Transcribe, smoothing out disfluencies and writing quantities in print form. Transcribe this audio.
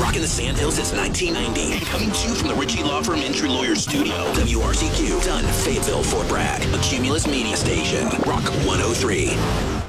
Rocking the Sandhills since 1990. Coming to you from the Ritchie Law Firm Entry Lawyer Studio. WRCQ, Dunn, Fayetteville, Fort Bragg. A Cumulus Media Station. Rock 103.